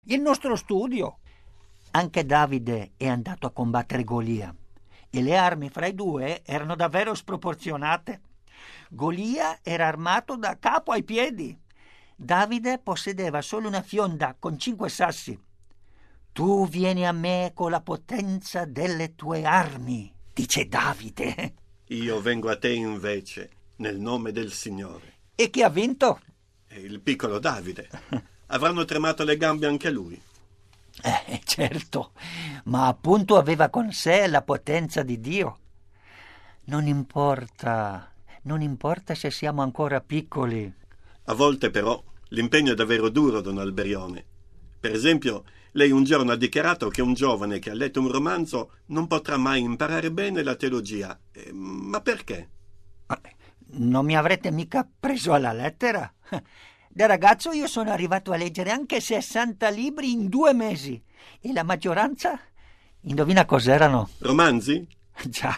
il nostro studio. Anche Davide è andato a combattere Golia e le armi fra i due erano davvero sproporzionate. Golia era armato da capo ai piedi. Davide possedeva solo una fionda con 5 sassi. Tu vieni a me con la potenza delle tue armi, dice Davide. Io vengo a te invece, nel nome del Signore. E chi ha vinto? Il piccolo Davide. Avranno tremato le gambe anche a lui. Certo, ma appunto aveva con sé la potenza di Dio. Non importa se siamo ancora piccoli. A volte però l'impegno è davvero duro, don Alberione. Per esempio, lei un giorno ha dichiarato che un giovane che ha letto un romanzo non potrà mai imparare bene la teologia. Ma perché? Non mi avrete mica preso alla lettera? Da ragazzo io sono arrivato a leggere anche 60 libri in 2 mesi. E la maggioranza, indovina cos'erano? Romanzi? Già.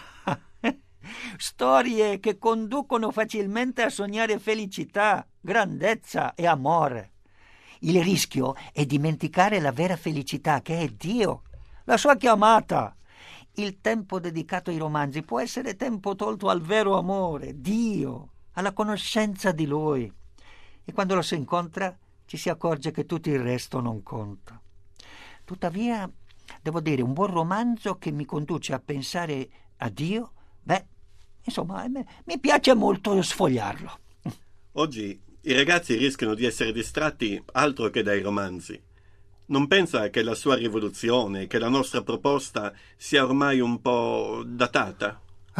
Storie che conducono facilmente a sognare felicità, grandezza e amore. Il rischio è dimenticare la vera felicità, che è Dio, la sua chiamata. Il tempo dedicato ai romanzi può essere tempo tolto al vero amore, Dio, alla conoscenza di Lui. E quando lo si incontra ci si accorge che tutto il resto non conta. Tuttavia, devo dire, un buon romanzo che mi conduce a pensare a Dio, insomma, mi piace molto sfogliarlo. Oggi i ragazzi rischiano di essere distratti altro che dai romanzi. Non pensa che la sua rivoluzione, che la nostra proposta sia ormai un po' datata?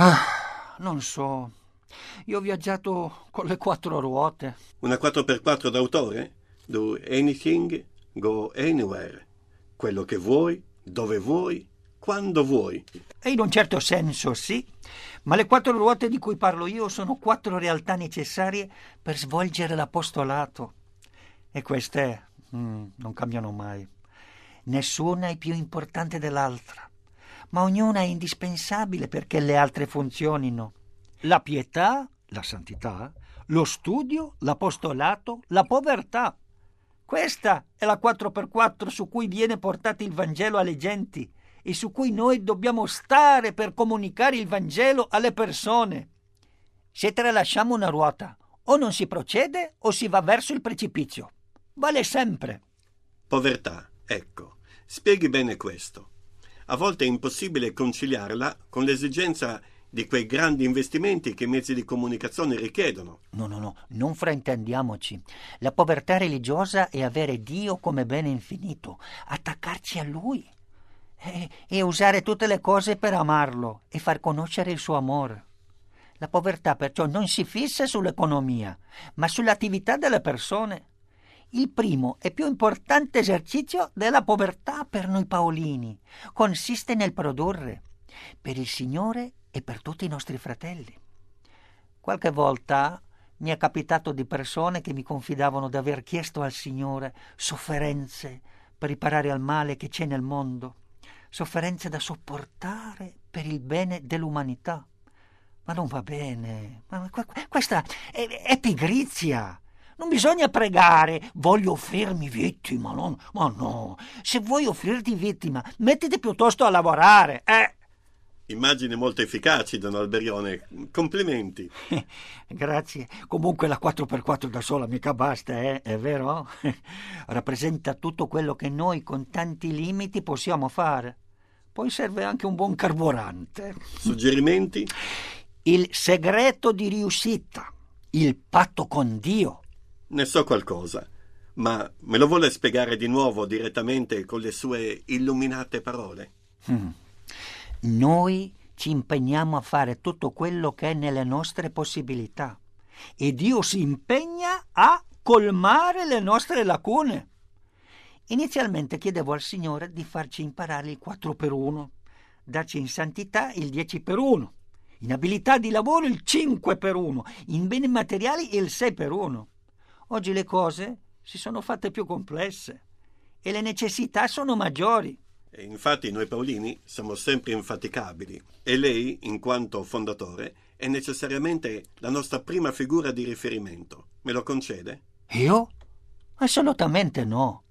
Non so. Io ho viaggiato con le 4 ruote. Una 4x4 d'autore? Do anything, go anywhere. Quello che vuoi, dove vuoi, quando vuoi. E in un certo senso sì, ma le 4 ruote di cui parlo io sono 4 realtà necessarie per svolgere l'apostolato. E queste non cambiano mai. Nessuna è più importante dell'altra, ma ognuna è indispensabile perché le altre funzionino. La pietà, la santità, lo studio, l'apostolato, la povertà. Questa è la 4x4 su cui viene portato il Vangelo alle genti e su cui noi dobbiamo stare per comunicare il Vangelo alle persone. Se tralasciamo una ruota, o non si procede o si va verso il precipizio. Vale sempre. Povertà, ecco. Spieghi bene questo. A volte è impossibile conciliarla con l'esigenza di quei grandi investimenti che i mezzi di comunicazione richiedono. No, non fraintendiamoci. La povertà religiosa è avere Dio come bene infinito, attaccarci a Lui e usare tutte le cose per amarlo e far conoscere il suo amore. La povertà perciò non si fissa sull'economia, ma sull'attività delle persone. Il primo e più importante esercizio della povertà per noi paolini consiste nel produrre per il Signore e per tutti i nostri fratelli. Qualche volta mi è capitato di persone che mi confidavano di aver chiesto al Signore sofferenze per riparare al male che c'è nel mondo, sofferenze da sopportare per il bene dell'umanità. Ma non va bene, questa è pigrizia. Non bisogna pregare, voglio offrirmi vittima, no? Ma no, se vuoi offrirti vittima, mettiti piuttosto a lavorare, Immagini molto efficaci, don Alberione. Complimenti. Grazie. Comunque la 4x4 da sola mica basta, è vero? Rappresenta tutto quello che noi con tanti limiti possiamo fare. Poi serve anche un buon carburante. Suggerimenti? Il segreto di riuscita, il patto con Dio. Ne so qualcosa, ma me lo vuole spiegare di nuovo direttamente con le sue illuminate parole? Noi ci impegniamo a fare tutto quello che è nelle nostre possibilità e Dio si impegna a colmare le nostre lacune. Inizialmente chiedevo al Signore di farci imparare il 4x1, darci in santità il 10x1, in abilità di lavoro il 5x1, in beni materiali il 6x1. Oggi le cose si sono fatte più complesse e le necessità sono maggiori. E infatti noi paolini siamo sempre infaticabili e lei, in quanto fondatore, è necessariamente la nostra prima figura di riferimento. Me lo concede? Io? Assolutamente no.